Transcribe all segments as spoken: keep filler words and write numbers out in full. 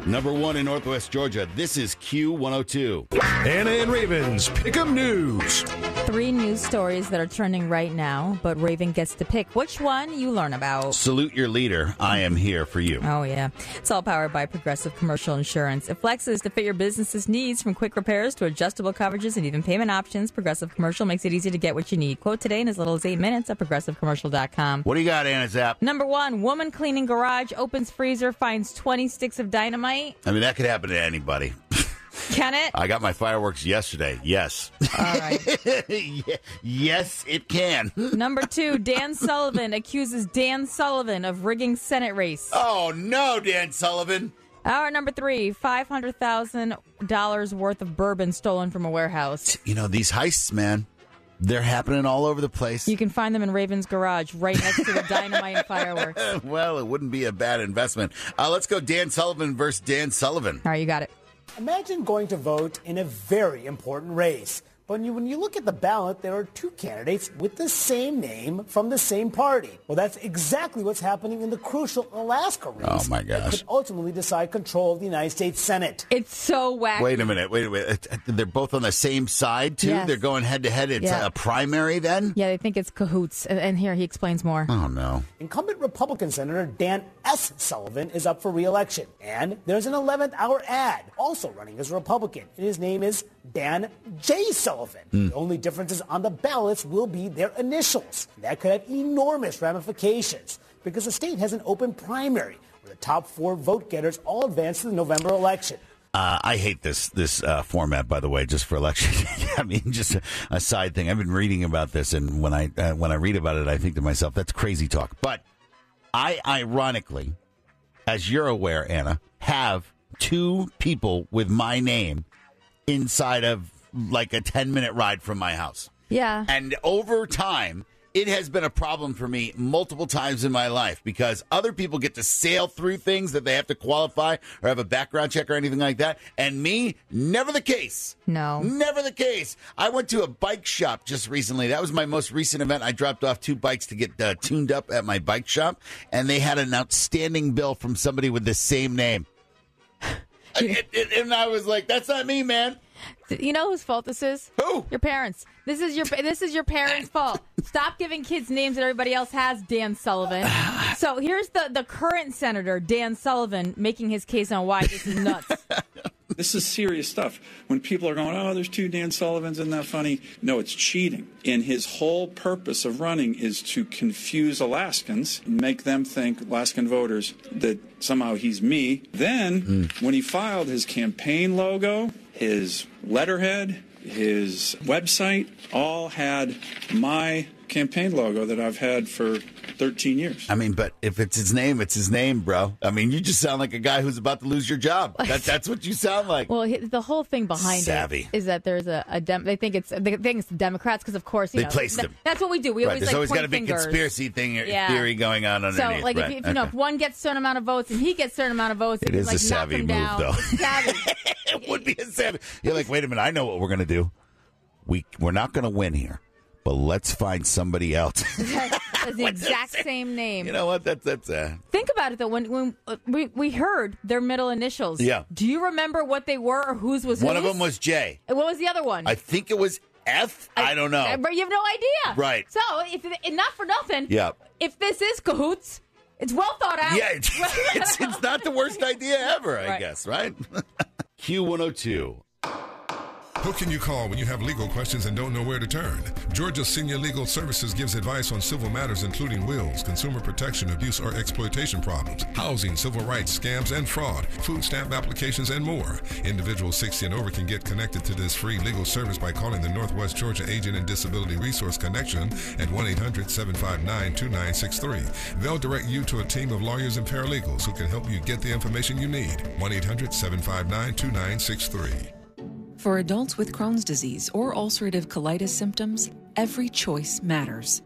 Number one in Northwest Georgia. This is Q one oh two. Anna and Raven's Pick'em News. Three news stories that are trending right now, but Raven gets to pick which one you learn about. Salute your leader. I am here for you. Oh, yeah. It's all powered by Progressive Commercial Insurance. It flexes to fit your business's needs, from quick repairs to adjustable coverages and even payment options. Progressive Commercial makes it easy to get what you need. Quote today in as little as eight minutes at progressive commercial dot com. What do you got, Anna Zapp? Number one, woman cleaning garage, opens freezer, finds twenty sticks of dynamite. I mean, that could happen to anybody. Can it? I got my fireworks yesterday. Yes. All right. Yes, it can. Number two, Dan Sullivan accuses Dan Sullivan of rigging Senate race. Oh, no, Dan Sullivan. Our number three, five hundred thousand dollars worth of bourbon stolen from a warehouse. You know, these heists, man, they're happening all over the place. You can find them in Raven's garage right next to the dynamite and fireworks. Well, it wouldn't be a bad investment. Uh, let's go Dan Sullivan versus Dan Sullivan. All right, you got it. Imagine going to vote in a very important race. But when you, when you look at the ballot, there are two candidates with the same name from the same party. Well, that's exactly what's happening in the crucial Alaska race. Oh, my gosh. That could ultimately decide control of the United States Senate. It's so wacky. Wait a minute. Wait a minute. They're both on the same side, too? Yes. They're going head-to-head. It's Yeah. a primary, then? Yeah, they think it's cahoots. And- And here, he explains more. Oh, no. Incumbent Republican Senator Dan S. Sullivan is up for re-election. And there's an eleventh hour ad also running as a Republican. And his name is Dan J. Sullivan. Mm. The only differences on the ballots will be their initials. That could have enormous ramifications because the state has an open primary where the top four vote getters all advance to the November election. Uh, I hate this this uh, format, by the way, just for election. I mean, just a, a side thing. I've been reading about this, and when I uh, when I read about it, I think to myself, that's crazy talk. But I, ironically, as you're aware, Anna, have two people with my name inside of like a ten-minute ride from my house. Yeah. And over time, it has been a problem for me multiple times in my life because other people get to sail through things that they have to qualify or have a background check or anything like that. And me, never the case. No. Never the case. I went to a bike shop just recently. That was my most recent event. I dropped off two bikes to get uh, tuned up at my bike shop, and they had an outstanding bill from somebody with the same name. and, and, and I was like, that's not me, man. You know whose fault this is? Who? Your parents. This is your this is your parents' fault. Stop giving kids names that everybody else has, Dan Sullivan. So here's the, the current senator, Dan Sullivan, making his case on why this is nuts. This is serious stuff. When people are going, oh, there's two Dan Sullivans, isn't that funny? No, it's cheating. And his whole purpose of running is to confuse Alaskans, make them think, Alaskan voters, that somehow he's me. Then, mm. when he filed his campaign logo, his letterhead, his website, all had my campaign logo that I've had for thirteen years. I mean, but if it's his name, it's his name, bro. I mean, you just sound like a guy who's about to lose your job. That, that's what you sound like. Well, the whole thing behind Savvy. it is that there's a, a dem- they think it's they think it's the Democrats because of course you they know, placed th- him. That's what we do. We right. always There's like always point got a big fingers. conspiracy thing yeah. theory going on underneath. So, like, right. if, if you know, okay. if one gets a certain amount of votes and he gets a certain amount of votes, it it's is like a savvy knock him move, down. though. It's savvy. It would be a savvy. You're like, wait a minute, I know what we're going to do. We we're not going to win here, but let's find somebody else. That's the exact same name. You know what? That's that's. Uh... Think about it though. When when uh, we we heard their middle initials. Yeah. Do you remember what they were or whose was One whose? of them was J. And what was the other one? I think it was F. I, I don't know. But you have no idea. Right. So if and not for nothing. Yeah. If this is cahoots, it's well thought out. Yeah. It's it's, it's not the worst idea ever. I Right. guess. Right. Q one oh two. Who can you call when you have legal questions and don't know where to turn? Georgia Senior Legal Services gives advice on civil matters including wills, consumer protection, abuse or exploitation problems, housing, civil rights, scams and fraud, food stamp applications, and more. Individuals sixty and over can get connected to this free legal service by calling the Northwest Georgia Aging and Disability Resource Connection at one eight hundred seven five nine two nine six three. They'll direct you to a team of lawyers and paralegals who can help you get the information you need. one eight hundred seven five nine two nine six three. For adults with Crohn's disease or ulcerative colitis symptoms, every choice matters.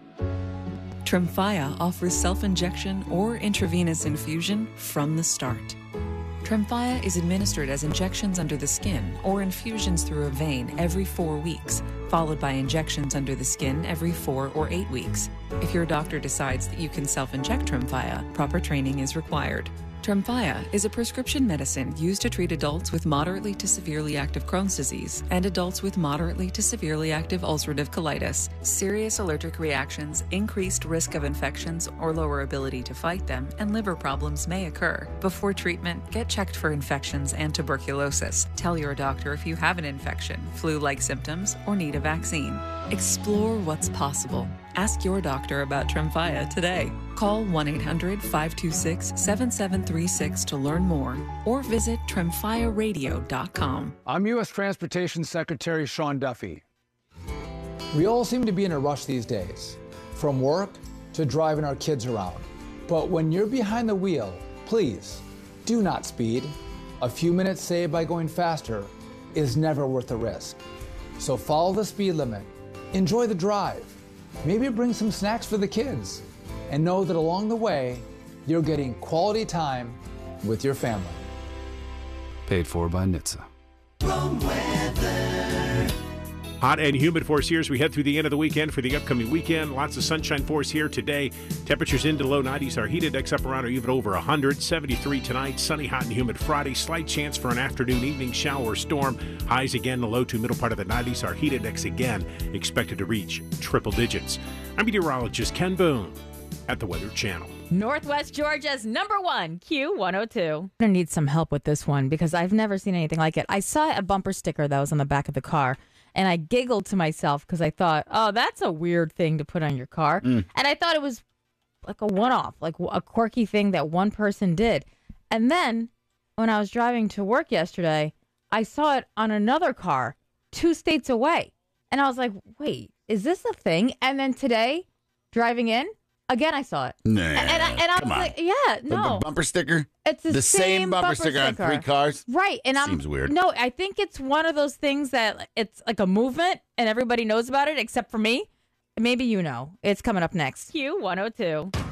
Tremfya offers self-injection or intravenous infusion from the start. Tremfya is administered as injections under the skin or infusions through a vein every four weeks, followed by injections under the skin every four or eight weeks. If your doctor decides that you can self-inject Tremfya, proper training is required. Tremfya is a prescription medicine used to treat adults with moderately to severely active Crohn's disease and adults with moderately to severely active ulcerative colitis. Serious allergic reactions, increased risk of infections or lower ability to fight them, and liver problems may occur. Before treatment, get checked for infections and tuberculosis. Tell your doctor if you have an infection, flu-like symptoms, or need a vaccine. Explore what's possible. Ask your doctor about Tremfya today. Call one eight hundred five two six seven seven three six to learn more or visit tremfya radio dot com. I'm U S Transportation Secretary Sean Duffy. We all seem to be in a rush these days, from work to driving our kids around. But when you're behind the wheel, please do not speed. A few minutes saved by going faster is never worth the risk. So follow the speed limit, enjoy the drive, maybe bring some snacks for the kids, and know that along the way, you're getting quality time with your family. Paid for by N H T S A. Hot and humid for us here as we head through the end of the weekend for the upcoming weekend. Lots of sunshine for us here today. Temperatures into low nineties. Our heat index up around or even over one hundred. seventy-three tonight. Sunny, hot, and humid Friday. Slight chance for an afternoon, evening shower or storm. Highs again in the low to middle part of the nineties. Our heat index again expected to reach triple digits. I'm meteorologist Ken Boone at the Weather Channel. Northwest Georgia's number one, Q one oh two. I'm going to need some help with this one because I've never seen anything like it. I saw a bumper sticker that was on the back of the car, and I giggled to myself because I thought, oh, that's a weird thing to put on your car. Mm. And I thought it was like a one-off, like a quirky thing that one person did. And then when I was driving to work yesterday, I saw it on another car two states away. And I was like, wait, is this a thing? And then today, driving in, again, I saw it. Nah, and, and, I, and I was come on. like, yeah, no. The bumper sticker? It's the, the same, same bumper, bumper sticker, sticker on three cars? Right. And I'm, Seems weird. No, I think it's one of those things that it's like a movement and everybody knows about it except for me. Maybe you know. It's coming up next. Q one oh two.